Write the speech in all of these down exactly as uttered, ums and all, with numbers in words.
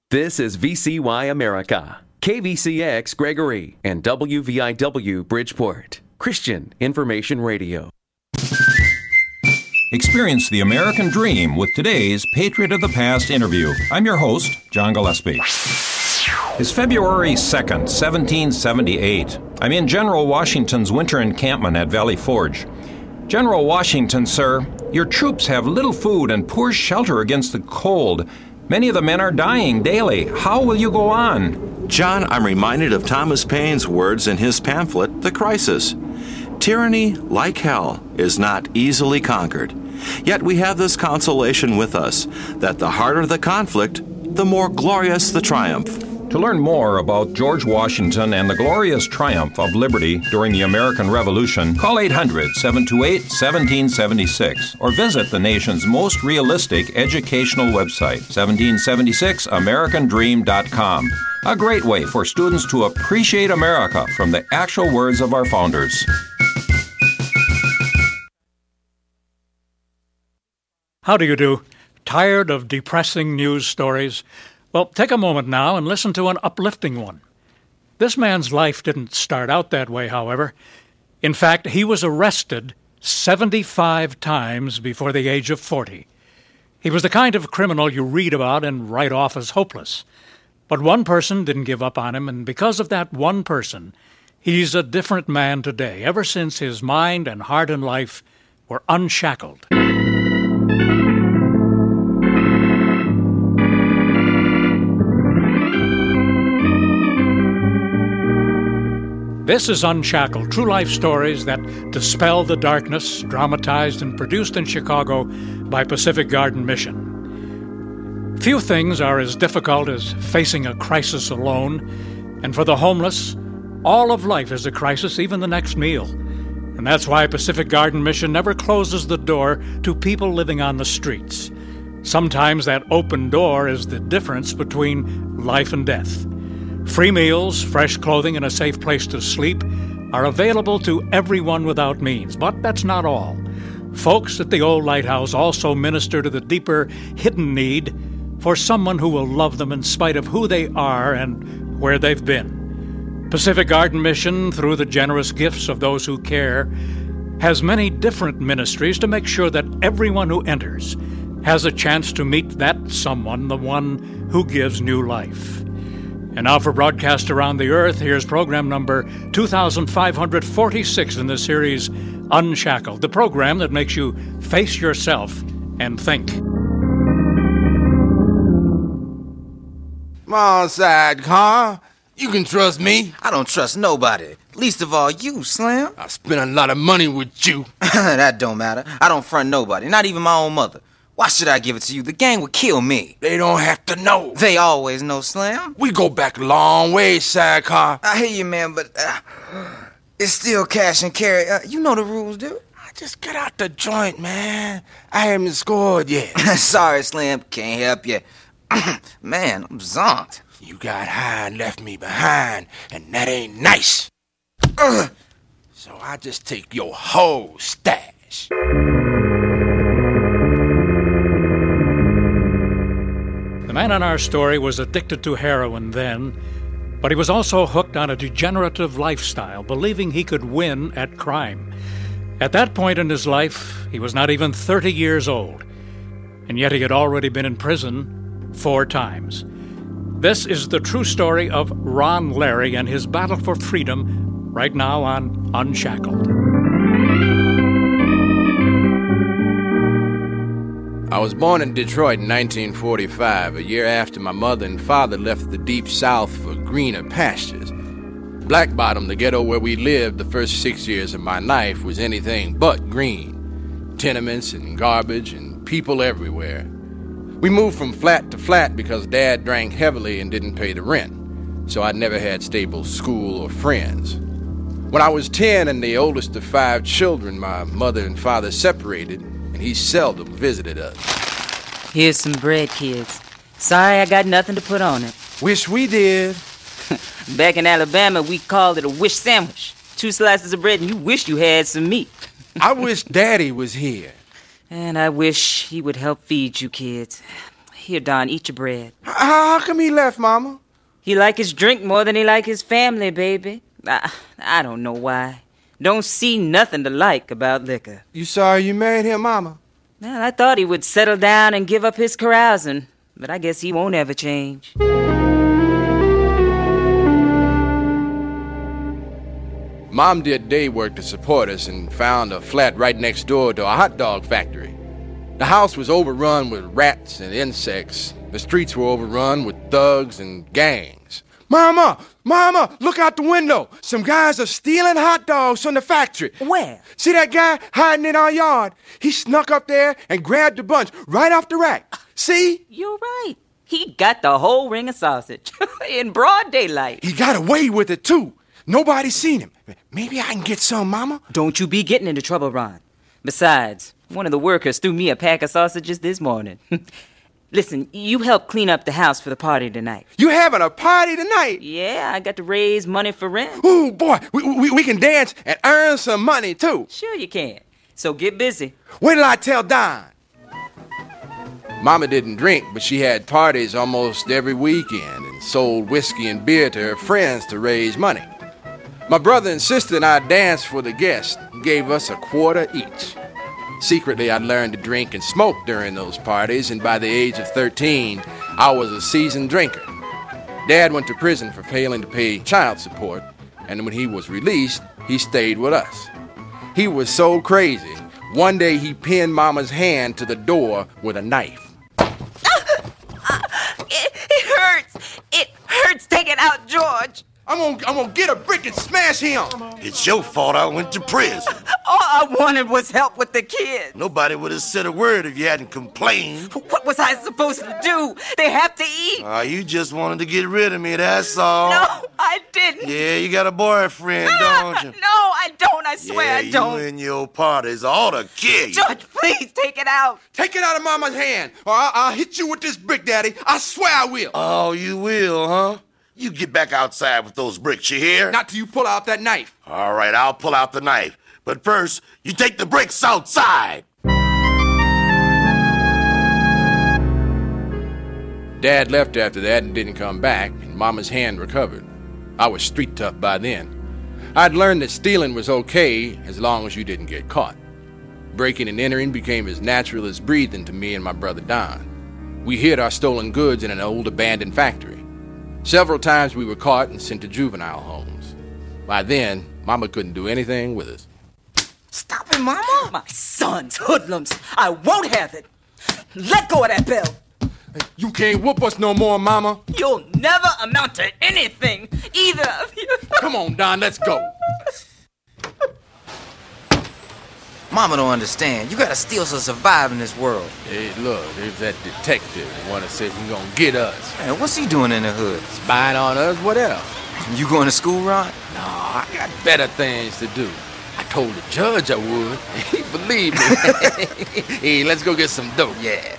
This is V C Y America, K V C X Gregory, and W V I W Bridgeport, Christian Information Radio. Experience the American dream with today's Patriot of the Past interview. I'm your host, John Gillespie. It's February second, seventeen seventy-eight. I'm in General Washington's winter encampment at Valley Forge. General Washington, sir, your troops have little food and poor shelter against the cold. Many of the men are dying daily. How will you go on? John, I'm reminded of Thomas Paine's words in his pamphlet, The Crisis. Tyranny, like hell, is not easily conquered. Yet we have this consolation with us, that the harder the conflict, the more glorious the triumph. To learn more about George Washington and the glorious triumph of liberty during the American Revolution, call eight hundred, seven two eight, one seven seven six or visit the nation's most realistic educational website, seventeen seventy-six american dream dot com. A great way for students to appreciate America from the actual words of our founders. How do you do? Tired of depressing news stories? Well, take a moment now and listen to an uplifting one. This man's life didn't start out that way, however. In fact, he was arrested seventy-five times before the age of forty. He was the kind of criminal you read about and write off as hopeless. But one person didn't give up on him, and because of that one person, he's a different man today, ever since his mind and heart and life were unshackled. This is Unshackled, true life stories that dispel the darkness, dramatized and produced in Chicago by Pacific Garden Mission. Few things are as difficult as facing a crisis alone, and for the homeless, all of life is a crisis, even the next meal. And that's why Pacific Garden Mission never closes the door to people living on the streets. Sometimes that open door is the difference between life and death. Free meals, fresh clothing, and a safe place to sleep are available to everyone without means. But that's not all. Folks at the old lighthouse also minister to the deeper, hidden need for someone who will love them in spite of who they are and where they've been. Pacific Garden Mission, through the generous gifts of those who care, has many different ministries to make sure that everyone who enters has a chance to meet that someone, the one who gives new life. And now for broadcast around the earth, here's program number two thousand five hundred forty-six in the series Unshackled, the program that makes you face yourself and think. Come on, sidecar. You can trust me. I don't trust nobody, least of all you, Slim. I spent a lot of money with you. That don't matter. I don't front nobody, not even my own mother. Why should I give it to you? The gang would kill me. They don't have to know. They always know, Slim. We go back a long way, sidecar. I hear you, man, but uh, it's still cash and carry. Uh, you know the rules, dude. Just get out the joint, man. I haven't scored yet. Sorry, Slim. Can't help you. Man, I'm zonked. You got high and left me behind, and that ain't nice. Ugh. So I just take your whole stash. The man in our story was addicted to heroin then, but he was also hooked on a degenerative lifestyle, believing he could win at crime. At that point in his life, he was not even thirty years old, and yet he had already been in prison four times. This is the true story of Ron Larry and his battle for freedom right now on Unshackled. I was born in Detroit in nineteen forty-five, a year after my mother and father left the deep south for greener pastures. Black Bottom, the ghetto where we lived the first six years of my life, was anything but green. Tenements and garbage and people everywhere. We moved from flat to flat because Dad drank heavily and didn't pay the rent, so I never had stable school or friends. When I was ten and the oldest of five children, my mother and father separated, and he seldom visited us. Here's some bread, kids. Sorry I got nothing to put on it. Wish we did. Back in Alabama, we called it a wish sandwich. Two slices of bread and you wish you had some meat. I wish Daddy was here. And I wish he would help feed you kids. Here, Don, eat your bread. How How come he left, Mama? He like his drink more than he like his family, baby. I, I don't know why. Don't see nothing to like about liquor. You sorry you married him, Mama? Well, I thought he would settle down and give up his carousing, but I guess he won't ever change. Mom did day work to support us and found a flat right next door to a hot dog factory. The house was overrun with rats and insects. The streets were overrun with thugs and gangs. Mama! Mama! Look out the window! Some guys are stealing hot dogs from the factory. Where? See that guy hiding in our yard? He snuck up there and grabbed a bunch right off the rack. See? You're right. He got the whole ring of sausage in broad daylight. He got away with it, too. Nobody seen him. Maybe I can get some, Mama. Don't you be getting into trouble, Ron. Besides, one of the workers threw me a pack of sausages this morning. Listen, you help clean up the house for the party tonight. You having a party tonight? Yeah, I got to raise money for rent. Ooh, boy, we, we, we can dance and earn some money, too. Sure you can. So get busy. Wait till I tell Don. Mama didn't drink, but she had parties almost every weekend and sold whiskey and beer to her friends to raise money. My brother and sister and I danced for the guests and gave us a quarter each. Secretly, I learned to drink and smoke during those parties, and by the age of thirteen, I was a seasoned drinker. Dad went to prison for failing to pay child support, and when he was released, he stayed with us. He was so crazy, one day he pinned Mama's hand to the door with a knife. It, it hurts. It hurts. Take it out, George. I'm gonna, I'm gonna get a brick and smash him. It's your fault I went to prison. All I wanted was help with the kids. Nobody would have said a word if you hadn't complained. What was I supposed to do? They have to eat. Ah, uh, you just wanted to get rid of me, that's all. No, I didn't. Yeah, you got a boyfriend, ah, don't you? No, I don't. I swear yeah, I don't. You and your parties ought to kill you. George, please take it out. Take it out of Mama's hand, or I'll, I'll hit you with this brick, Daddy. I swear I will. Oh, you will, huh? You get back outside with those bricks, you hear? Not till you pull out that knife. All right, I'll pull out the knife. But first, you take the bricks outside. Dad left after that and didn't come back, and Mama's hand recovered. I was street tough by then. I'd learned that stealing was okay as long as you didn't get caught. Breaking and entering became as natural as breathing to me and my brother Don. We hid our stolen goods in an old abandoned factory. Several times we were caught and sent to juvenile homes. By then, Mama couldn't do anything with us. Stop it, Mama! My son's hoodlums. I won't have it. Let go of that bell. You can't whoop us no more, Mama. You'll never amount to anything, either of you. Come on, Don, let's go. Mama don't understand. You gotta steal to survive in this world. Hey, look, there's that detective, the one that said he's gonna get us. Man, what's he doing in the hood? Spying on us? What else? You going to school, Ron? No, I got better things to do. I told the judge I would. He believed me. Hey, let's go get some dope. Yeah.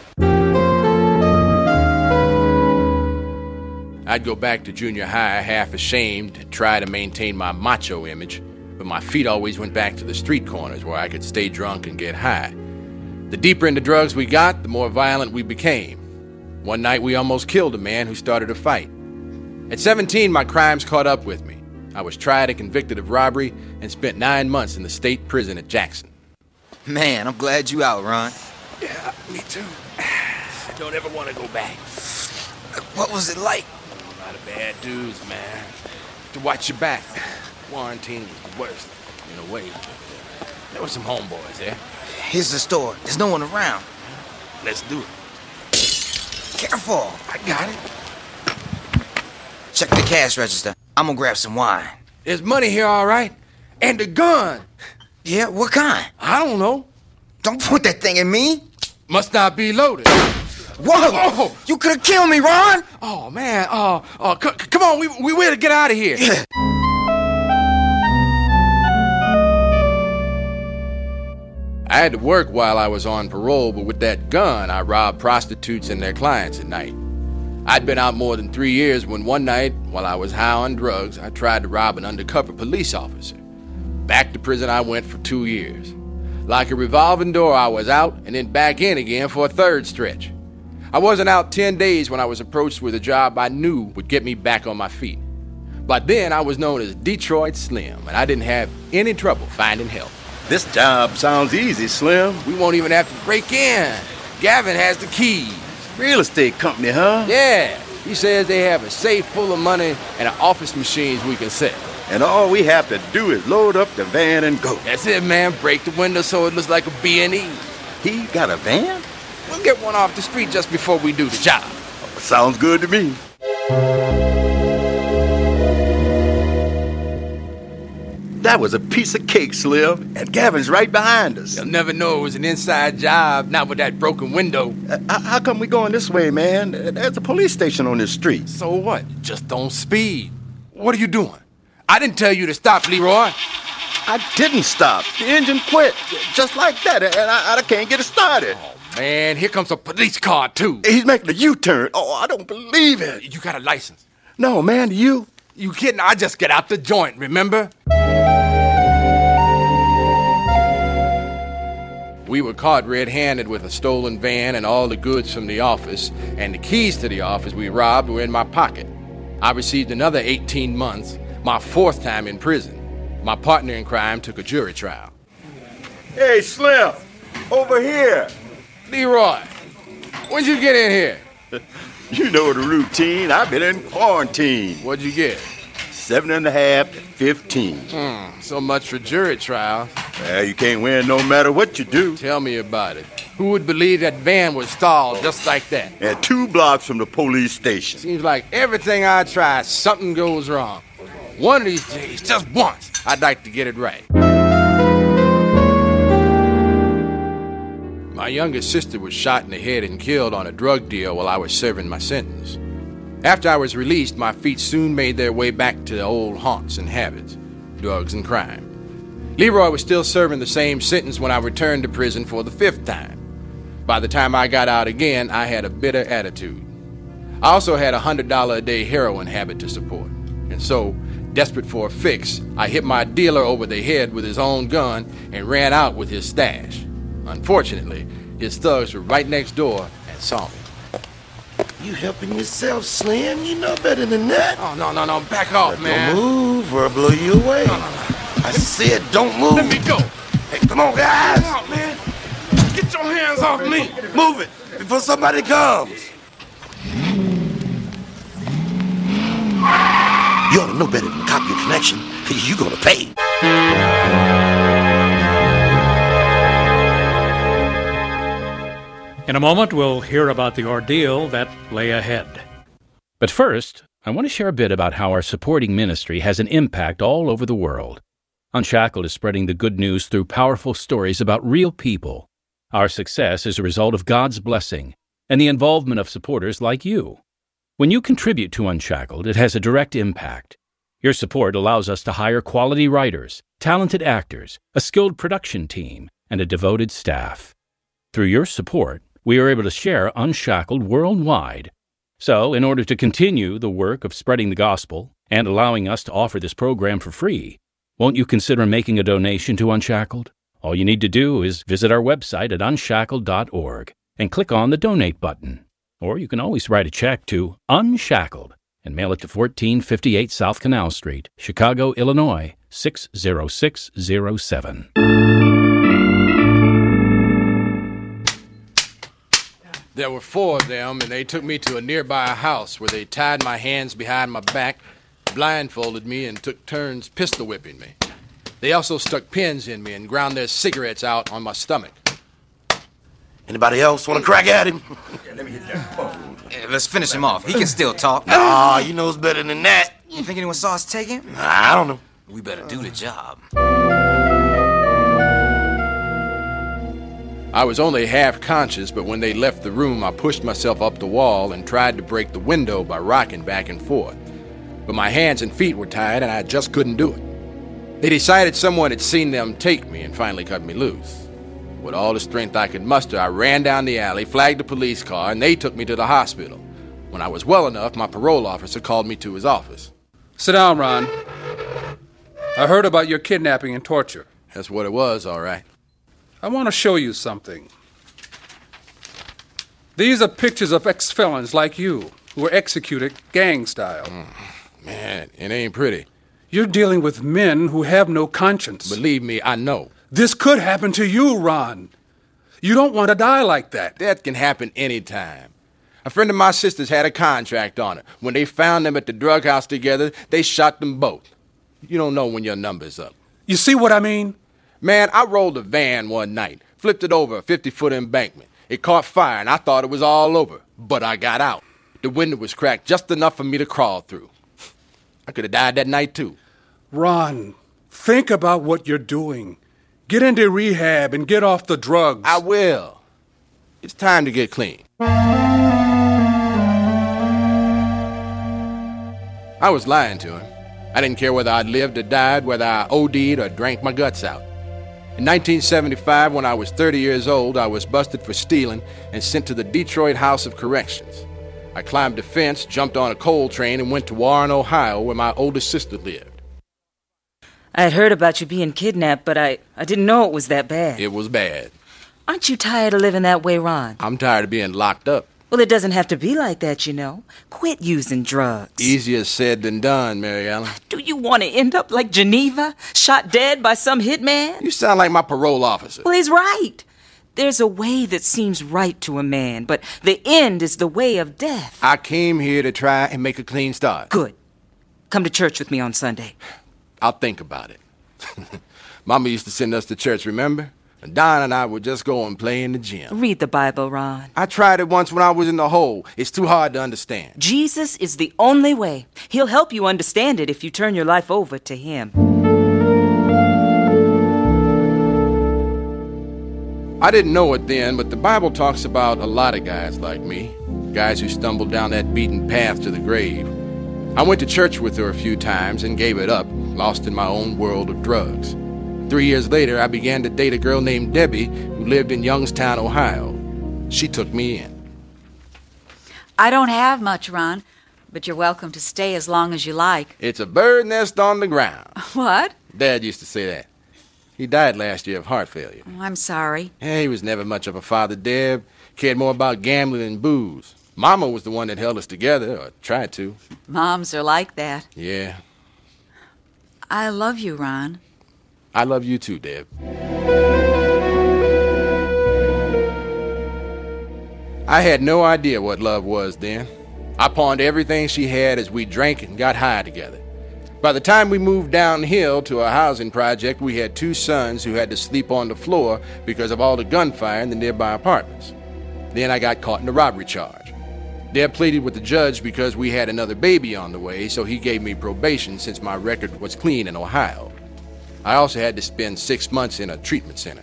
I'd go back to junior high half ashamed to try to maintain my macho image, but my feet always went back to the street corners where I could stay drunk and get high. The deeper into drugs we got, the more violent we became. One night we almost killed a man who started a fight. At seventeen, my crimes caught up with me. I was tried and convicted of robbery and spent nine months in the state prison at Jackson. Man, I'm glad you out, Ron. Yeah, me too. I don't ever want to go back. What was it like? A lot of bad dudes, man. To watch your back. Quarantine was the worst, in a way. But, uh, there were some homeboys there. Here's the store. There's no one around. Let's do it. Careful. I got it. Check the cash register. I'm gonna grab some wine. There's money here, all right? And a gun. Yeah, what kind? I don't know. Don't point that thing at me. Must not be loaded. Whoa! Oh. You could have killed me, Ron! Oh, man. Oh, uh, uh, c- come on. We we we to get out of here. Yeah. I had to work while I was on parole, but with that gun, I robbed prostitutes and their clients at night. I'd been out more than three years when one night, while I was high on drugs, I tried to rob an undercover police officer. Back to prison I went for two years. Like a revolving door, I was out and then back in again for a third stretch. I wasn't out ten days when I was approached with a job I knew would get me back on my feet. By then, I was known as Detroit Slim, and I didn't have any trouble finding help. This job sounds easy, Slim. We won't even have to break in. Gavin has the keys. Real estate company, huh? Yeah. He says they have a safe full of money and office machines we can sell. And all we have to do is load up the van and go. That's it, man. Break the window so it looks like a B and E. He got a van? We'll get one off the street just before we do the job. Sounds good to me. That was a piece of cake, Slim, and Gavin's right behind us. They'll never know it was an inside job, not with that broken window. Uh, how come we going this way, man? There's a police station on this street. So what? Just don't speed. What are you doing? I didn't tell you to stop, Leroy. I didn't stop. The engine quit, just like that, and I, I can't get it started. Oh, man, here comes a police car, too. He's making a U-turn. Oh, I don't believe it. You got a license? No, man, you? You kidding? I just get out the joint, remember? We were caught red-handed with a stolen van and all the goods from the office, and the keys to the office we robbed were in my pocket. I received another eighteen months, my fourth time in prison. My partner in crime took a jury trial. Hey, Slim, over here. Leroy, when'd you get in here? You know the routine. I've been in quarantine. What'd you get? Seven and a half to fifteen. Hmm, so much for jury trial. Well, you can't win no matter what you do. Tell me about it. Who would believe that van was stalled just like that? And two blocks from the police station. Seems like everything I try, something goes wrong. One of these days, just once, I'd like to get it right. My youngest sister was shot in the head and killed on a drug deal while I was serving my sentence. After I was released, my feet soon made their way back to the old haunts and habits, drugs and crime. Leroy was still serving the same sentence when I returned to prison for the fifth time. By the time I got out again, I had a bitter attitude. I also had a one hundred dollars a day heroin habit to support. And so, desperate for a fix, I hit my dealer over the head with his own gun and ran out with his stash. Unfortunately, his thugs were right next door and saw me. You helping yourself, Slim? You know better than that. Oh, no, no, no, back off, Don't man. move or I'll blow you away. No, no, no. I said don't move. Let me go. Hey, come on, guys. Come on, man. Get your hands off me. Move it before somebody comes. You ought to know better than cop your connection. You gonna pay. In a moment, we'll hear about the ordeal that lay ahead. But first, I want to share a bit about how our supporting ministry has an impact all over the world. Unshackled is spreading the good news through powerful stories about real people. Our success is a result of God's blessing and the involvement of supporters like you. When you contribute to Unshackled, it has a direct impact. Your support allows us to hire quality writers, talented actors, a skilled production team, and a devoted staff. Through your support, we are able to share Unshackled worldwide. So, in order to continue the work of spreading the gospel and allowing us to offer this program for free, won't you consider making a donation to Unshackled? All you need to do is visit our website at unshackled dot org and click on the Donate button. Or you can always write a check to Unshackled and mail it to fourteen fifty-eight South Canal Street, Chicago, Illinois, six zero six zero seven. There were four of them, and they took me to a nearby house where they tied my hands behind my back, blindfolded me, and took turns pistol whipping me. They also stuck pins in me and ground their cigarettes out on my stomach. Anybody else want to crack at him? Yeah, let me hit that phone. Yeah, let's finish him off. He can still talk. Ah, he knows better than that. You think anyone saw us take him? I don't know. We better do the job. I was only half conscious, but when they left the room, I pushed myself up the wall and tried to break the window by rocking back and forth. But my hands and feet were tied, and I just couldn't do it. They decided someone had seen them take me and finally cut me loose. With all the strength I could muster, I ran down the alley, flagged a police car, and they took me to the hospital. When I was well enough, my parole officer called me to his office. Sit down, Ron. I heard about your kidnapping and torture. That's what it was, all right. I want to show you something. These are pictures of ex-felons like you who were executed gang style. Mm, man, it ain't pretty. You're dealing with men who have no conscience. Believe me, I know. This could happen to you, Ron. You don't want to die like that. That can happen anytime. A friend of my sister's had a contract on it. When they found them at the drug house together, they shot them both. You don't know when your number's up. You see what I mean? Man, I rolled a van one night, flipped it over a fifty-foot embankment. It caught fire, and I thought it was all over. But I got out. The window was cracked just enough for me to crawl through. I could have died that night, too. Ron, think about what you're doing. Get into rehab and get off the drugs. I will. It's time to get clean. I was lying to him. I didn't care whether I'd lived or died, whether I OD'd or drank my guts out. In nineteen seventy-five, when I was thirty years old, I was busted for stealing and sent to the Detroit House of Corrections. I climbed a fence, jumped on a coal train, and went to Warren, Ohio, where my oldest sister lived. I had heard about you being kidnapped, but I, I didn't know it was that bad. It was bad. Aren't you tired of living that way, Ron? I'm tired of being locked up. Well, it doesn't have to be like that, you know. Quit using drugs. Easier said than done, Mary Ellen. Do you want to end up like Geneva, shot dead by some hitman? You sound like my parole officer. Well, he's right. There's a way that seems right to a man, but the end is the way of death. I came here to try and make a clean start. Good. Come to church with me on Sunday. I'll think about it. Mama used to send us to church, remember? And Don and I would just go and play in the gym. Read the Bible, Ron. I tried it once when I was in the hole. It's too hard to understand. Jesus is the only way. He'll help you understand it if you turn your life over to him. I didn't know it then, but the Bible talks about a lot of guys like me. Guys who stumbled down that beaten path to the grave. I went to church with her a few times and gave it up, lost in my own world of drugs. Three years later, I began to date a girl named Debbie who lived in Youngstown, Ohio. She took me in. I don't have much, Ron, but you're welcome to stay as long as you like. It's a bird nest on the ground. What? Dad used to say that. He died last year of heart failure. Oh, I'm sorry. Yeah, he was never much of a father, Deb. Cared more about gambling and booze. Mama was the one that held us together, or tried to. Moms are like that. Yeah. I love you, Ron. I love you too, Deb. I had no idea what love was then. I pawned everything she had as we drank and got high together. By the time we moved downhill to a housing project, we had two sons who had to sleep on the floor because of all the gunfire in the nearby apartments. Then I got caught in a robbery charge. Deb pleaded with the judge because we had another baby on the way, so he gave me probation since my record was clean in Ohio. I also had to spend six months in a treatment center.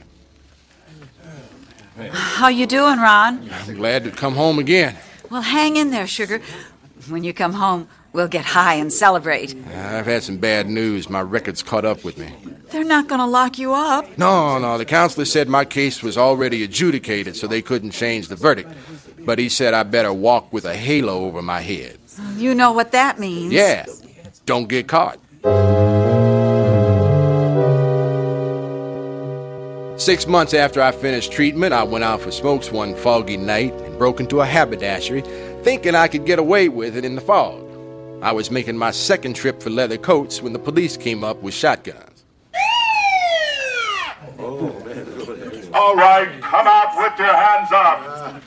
How you doing, Ron? I'm glad to come home again. Well, hang in there, sugar. When you come home, we'll get high and celebrate. I've had some bad news. My record's caught up with me. They're not going to lock you up. No, no. The counselor said my case was already adjudicated, so they couldn't change the verdict. But he said I better walk with a halo over my head. You know what that means. Yeah. Don't get caught. Six months after I finished treatment, I went out for smokes one foggy night and broke into a haberdashery, thinking I could get away with it in the fog. I was making my second trip for leather coats when the police came up with shotguns. All right, come out with your hands up.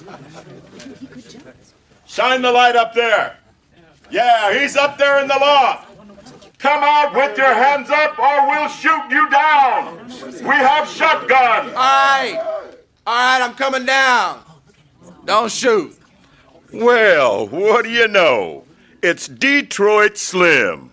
Shine the light up there. Yeah, he's up there in the loft. Come out with your hands up or we'll shoot you down. We have shotguns. All right. All right, I'm coming down. Don't shoot. Well, what do you know? It's Detroit Slim.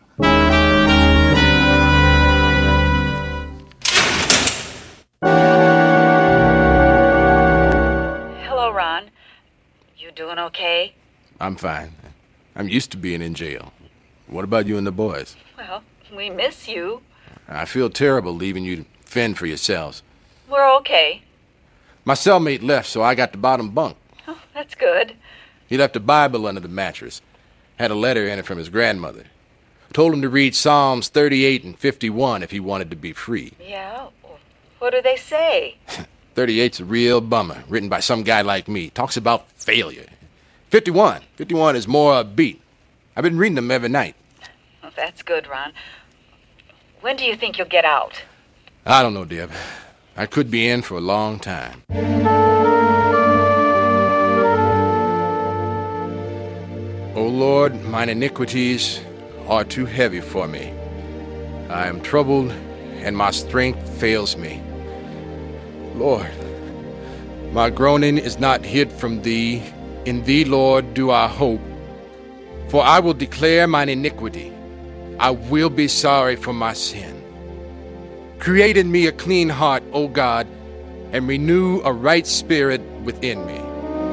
Hello, Ron. You doing okay? I'm fine. I'm used to being in jail. What about you and the boys? Well, we miss you. I feel terrible leaving you to fend for yourselves. We're okay. My cellmate left, so I got the bottom bunk. Oh, that's good. He left a Bible under the mattress. Had a letter in it from his grandmother. Told him to read Psalms thirty-eight and fifty-one if he wanted to be free. Yeah? What do they say? thirty-eight's a real bummer, written by some guy like me. Talks about failure. fifty-one. fifty-one is more upbeat. I've been reading them every night. Well, that's good, Ron. When do you think you'll get out? I don't know, Deb. I could be in for a long time. O Lord, mine iniquities are too heavy for me. I am troubled, and my strength fails me. Lord, my groaning is not hid from thee. In thee, Lord, do I hope. For I will declare mine iniquity. I will be sorry for my sin. Create in me a clean heart, O God, and renew a right spirit within me.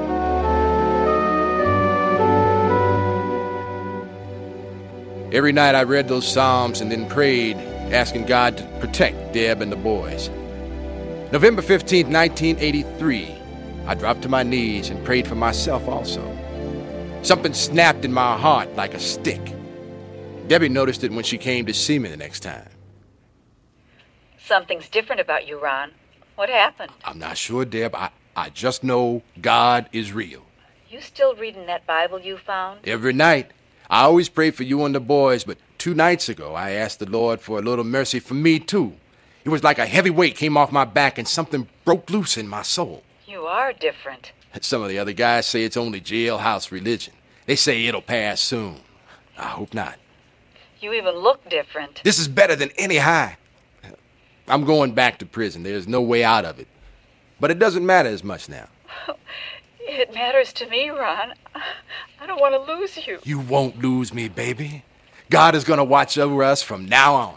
Every night I read those Psalms and then prayed, asking God to protect Deb and the boys. November fifteenth, nineteen eighty-three, I dropped to my knees and prayed for myself also. Something snapped in my heart like a stick. Debbie noticed it when she came to see me the next time. Something's different about you, Ron. What happened? I'm not sure, Deb. I, I just know God is real. You still reading that Bible you found? Every night. I always pray for you and the boys, but two nights ago I asked the Lord for a little mercy for me, too. It was like a heavy weight came off my back and something broke loose in my soul. You are different. Some of the other guys say it's only jailhouse religion. They say it'll pass soon. I hope not. You even look different. This is better than any high. I'm going back to prison. There's no way out of it. But it doesn't matter as much now. It matters to me, Ron. I don't want to lose you. You won't lose me, baby. God is going to watch over us from now on.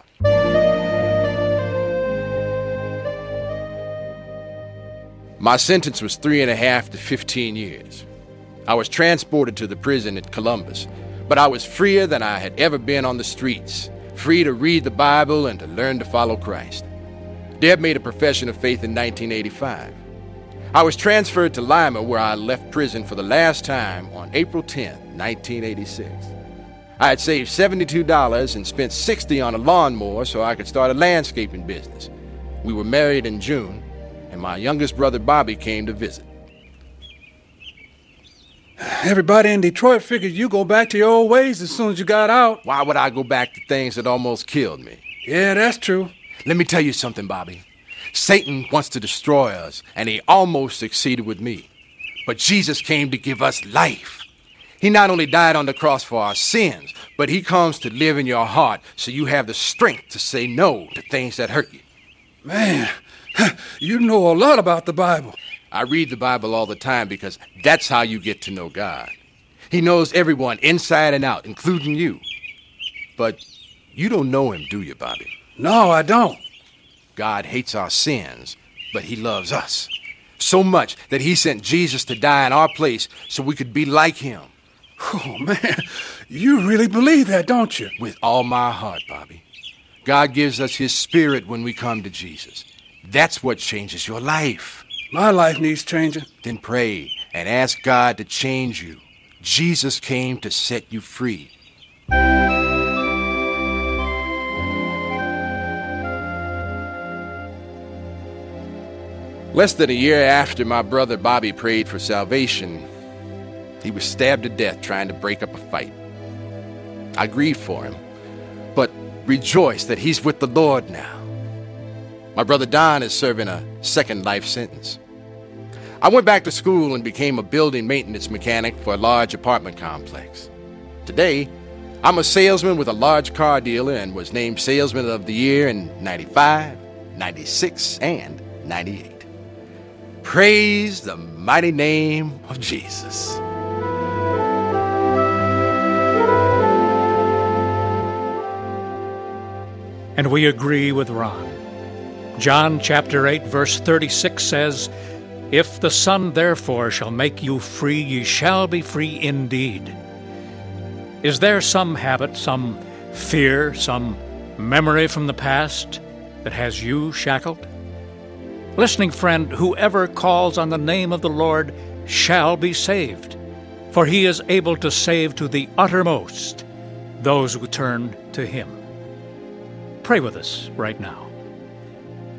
My sentence was three and a half to fifteen years. I was transported to the prison at Columbus, but I was freer than I had ever been on the streets, free to read the Bible and to learn to follow Christ. Deb made a profession of faith in nineteen eighty-five. I was transferred to Lima, where I left prison for the last time on April tenth, nineteen eighty-six. I had saved seventy-two dollars and spent sixty dollars on a lawnmower so I could start a landscaping business. We were married in June, and my youngest brother Bobby came to visit. Everybody in Detroit figured you go back to your old ways as soon as you got out. Why would I go back to things that almost killed me? Yeah, that's true. Let me tell you something, Bobby. Satan wants to destroy us, and he almost succeeded with me. But Jesus came to give us life. He not only died on the cross for our sins, but he comes to live in your heart so you have the strength to say no to things that hurt you. Man, you know a lot about the Bible. I read the Bible all the time because that's how you get to know God. He knows everyone inside and out, including you. But you don't know him, do you, Bobby? No, I don't. God hates our sins, but he loves us so much that he sent Jesus to die in our place so we could be like him. Oh, man, you really believe that, don't you? With all my heart, Bobby. God gives us his spirit when we come to Jesus. That's what changes your life. My life needs changing. Then pray and ask God to change you. Jesus came to set you free. Less than a year after my brother Bobby prayed for salvation, he was stabbed to death trying to break up a fight. I grieved for him, but rejoiced that he's with the Lord now. My brother Don is serving a second life sentence. I went back to school and became a building maintenance mechanic for a large apartment complex. Today, I'm a salesman with a large car dealer and was named Salesman of the Year in ninety-five, ninety-six, and ninety-eight. Praise the mighty name of Jesus. And we agree with Ron. John chapter eight, verse thirty-six says, "If the Son therefore shall make you free, ye shall be free indeed." Is there some habit, some fear, some memory from the past that has you shackled? Listening friend, whoever calls on the name of the Lord shall be saved, for he is able to save to the uttermost those who turn to him. Pray with us right now.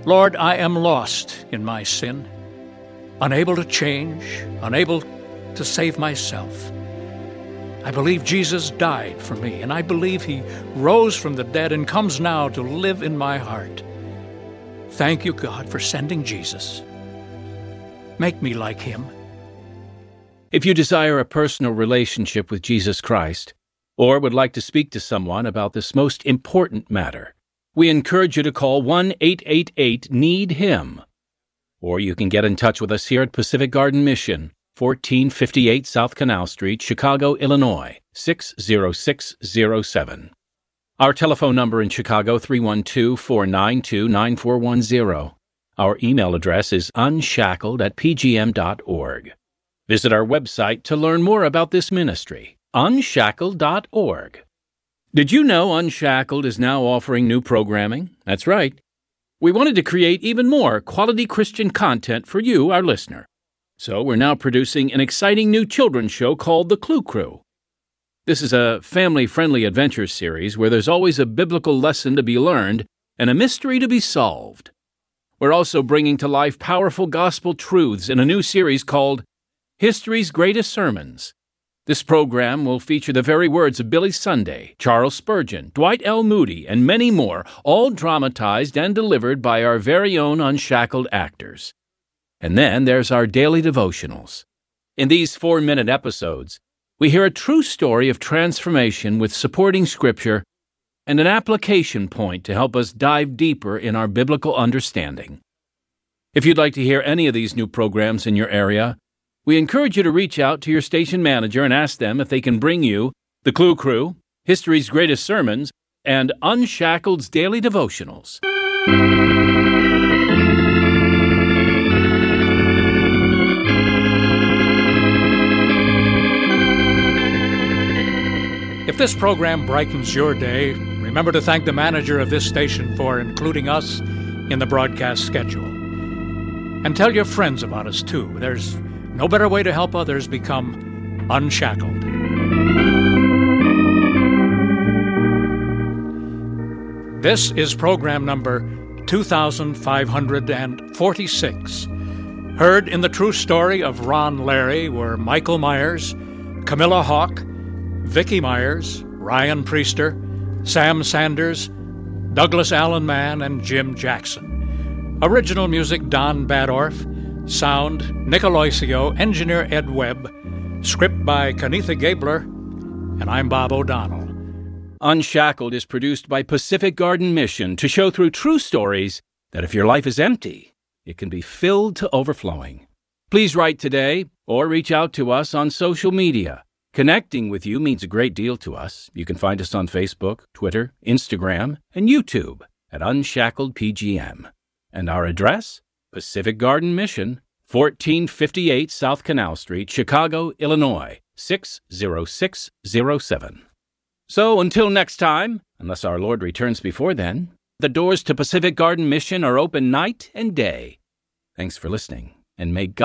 Lord, I am lost in my sin, unable to change, unable to save myself. I believe Jesus died for me, and I believe he rose from the dead and comes now to live in my heart. Thank you, God, for sending Jesus. Make me like him. If you desire a personal relationship with Jesus Christ, or would like to speak to someone about this most important matter, we encourage you to call one eight eight eight need him. Or you can get in touch with us here at Pacific Garden Mission, fourteen fifty-eight South Canal Street, Chicago, Illinois, six zero six zero seven. Our telephone number in Chicago, three one two, four nine two, nine four one zero. Our email address is unshackled at p g m dot org. Visit our website to learn more about this ministry, unshackled dot org. Did you know Unshackled is now offering new programming? That's right. We wanted to create even more quality Christian content for you, our listener. So we're now producing an exciting new children's show called The Clue Crew. This is a family-friendly adventure series where there's always a biblical lesson to be learned and a mystery to be solved. We're also bringing to life powerful gospel truths in a new series called History's Greatest Sermons. This program will feature the very words of Billy Sunday, Charles Spurgeon, Dwight L. Moody, and many more, all dramatized and delivered by our very own Unshackled actors. And then there's our daily devotionals. In these four-minute episodes, we hear a true story of transformation with supporting scripture and an application point to help us dive deeper in our biblical understanding. If you'd like to hear any of these new programs in your area, we encourage you to reach out to your station manager and ask them if they can bring you The Clue Crew, History's Greatest Sermons, and Unshackled's Daily Devotionals. If this program brightens your day, remember to thank the manager of this station for including us in the broadcast schedule. And tell your friends about us, too. There's no better way to help others become unshackled. This is program number two thousand five hundred forty-six. Heard in the true story of Ron Larry were Michael Myers, Camilla Hawk, Vicki Myers, Ryan Priester, Sam Sanders, Douglas Allen Mann, and Jim Jackson. Original music Don Badorf. Sound, Nick Aloisio, engineer Ed Webb, script by Kanitha Gabler, and I'm Bob O'Donnell. Unshackled is produced by Pacific Garden Mission to show through true stories that if your life is empty, it can be filled to overflowing. Please write today or reach out to us on social media. Connecting with you means a great deal to us. You can find us on Facebook, Twitter, Instagram, and YouTube at Unshackled P G M. And our address? Pacific Garden Mission, fourteen fifty-eight South Canal Street, Chicago, Illinois, six zero six zero seven. So until next time, unless our Lord returns before then, the doors to Pacific Garden Mission are open night and day. Thanks for listening, and may God